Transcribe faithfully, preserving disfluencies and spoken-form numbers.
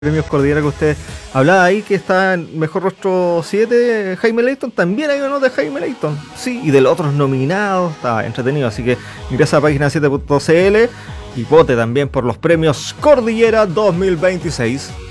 Premios Cordillera que usted hablaba ahí, que está en Mejor Rostro siete, Jaime Layton, también hay una nota de Jaime Layton, sí, y de los otros nominados, está entretenido, así que ingresa a página siete punto c l y vote también por los Premios Cordillera dos mil veintiséis.